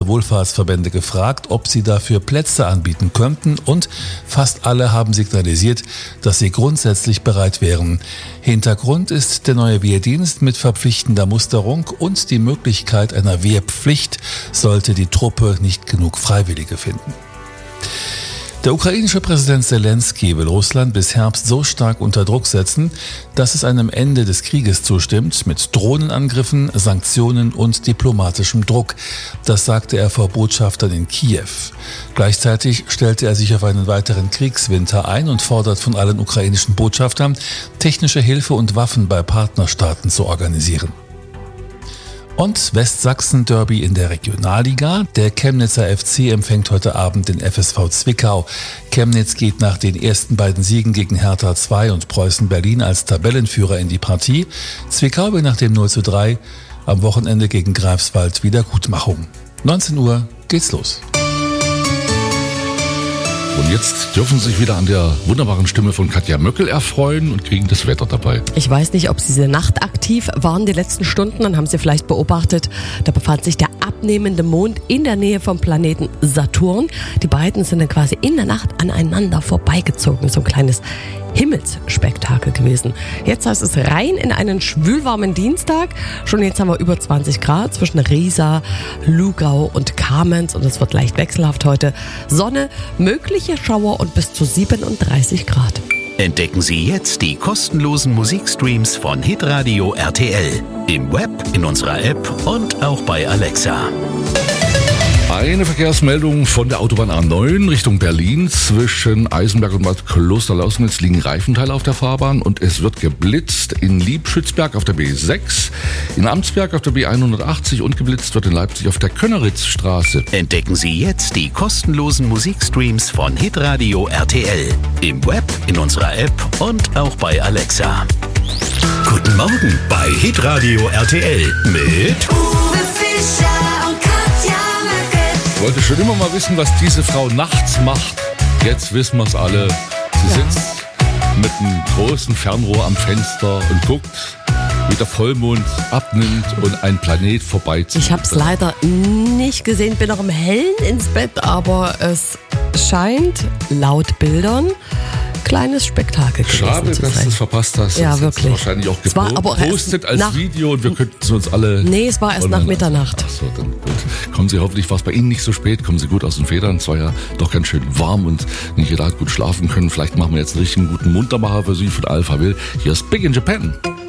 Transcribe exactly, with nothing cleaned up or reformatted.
Wohlfahrtsverbände gefragt, ob sie dafür Plätze anbieten könnten, und fast alle haben signalisiert, dass sie grundsätzlich bereit wären. Hintergrund ist der neue Wehrdienst mit verpflichtender Musterung und die Möglichkeit einer Wehrpflicht, sollte die Truppe nicht genug Freiwillige finden. Der ukrainische Präsident Selenskyj will Russland bis Herbst so stark unter Druck setzen, dass es einem Ende des Krieges zustimmt, mit Drohnenangriffen, Sanktionen und diplomatischem Druck. Das sagte er vor Botschaftern in Kiew. Gleichzeitig stellte er sich auf einen weiteren Kriegswinter ein und fordert von allen ukrainischen Botschaftern, technische Hilfe und Waffen bei Partnerstaaten zu organisieren. Und Westsachsen-Derby in der Regionalliga. Der Chemnitzer F C empfängt heute Abend den F S V Zwickau. Chemnitz geht nach den ersten beiden Siegen gegen Hertha zwei und Preußen Berlin als Tabellenführer in die Partie. Zwickau will nach dem null zu drei am Wochenende gegen Greifswald Wiedergutmachung. neunzehn Uhr geht's los. Und jetzt dürfen Sie sich wieder an der wunderbaren Stimme von Katja Möckel erfreuen und kriegen das Wetter dabei. Ich weiß nicht, ob Sie diese Nacht aktiv waren die letzten Stunden, dann haben Sie vielleicht beobachtet, da befand sich der abnehmende Mond in der Nähe vom Planeten Saturn. Die beiden sind dann quasi in der Nacht aneinander vorbeigezogen. So ein kleines Himmelsspektakel gewesen. Jetzt heißt es rein in einen schwülwarmen Dienstag. Schon jetzt haben wir über zwanzig Grad zwischen Riesa, Lugau und Kamenz und es wird leicht wechselhaft heute. Sonne, mögliche Schauer und bis zu siebenunddreißig Grad. Entdecken Sie jetzt die kostenlosen Musikstreams von Hitradio R T L. Im Web, in unserer App und auch bei Alexa. Eine Verkehrsmeldung von der Autobahn A neun Richtung Berlin. Zwischen Eisenberg und Bad Klosterlausnitz liegen Reifenteile auf der Fahrbahn und es wird geblitzt in Liebschützberg auf der B sechs, in Amtsberg auf der B hundertachtzig und geblitzt wird in Leipzig auf der Könneritzstraße. Entdecken Sie jetzt die kostenlosen Musikstreams von Hitradio R T L. Im Web, in unserer App und auch bei Alexa. Guten Morgen bei Hitradio R T L mit Uwe Fischer und Katja Möckel. Ich wollte schon immer mal wissen, was diese Frau nachts macht. Jetzt wissen wir es alle. Sie Ja. sitzt mit einem großen Fernrohr am Fenster und guckt, wie der Vollmond abnimmt und ein Planet vorbeizieht. Ich habe es leider nicht gesehen, bin noch im Hellen ins Bett, aber es scheint laut Bildern kleines Spektakel gewesen Schade, zu dass du sein. es verpasst hast. Ja, Das hättest du wirklich. wahrscheinlich auch Es war aber gepostet erst als nach- Video und wir könnten es uns alle... Nee, es war erst nach online Mitternacht. ansehen. Ach so, dann gut. Kommen Sie, hoffentlich war es bei Ihnen nicht so spät, kommen Sie gut aus den Federn. Es war ja doch ganz schön warm und nicht jeder hat gut schlafen können. Vielleicht machen wir jetzt einen richtig guten Muntermacher für Sie von Alpha Will. Hier ist Big in Japan.